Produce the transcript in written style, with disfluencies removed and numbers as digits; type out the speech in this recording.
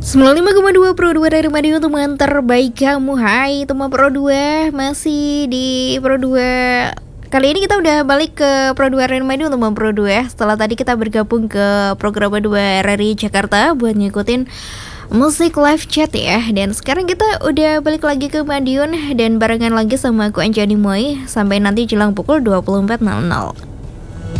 95,2 Pro 2 dari Radio teman terbaik kamu. Hai teman Pro 2, masih di Pro 2. Kali ini kita udah balik ke Pro 2 Radio teman Pro 2. Setelah tadi kita bergabung ke program 2 RRI Jakarta buat ngikutin musik live chat ya. Dan sekarang kita udah balik lagi ke Madiun dan barengan lagi sama aku Anjani Moy sampai nanti jelang pukul 24.00.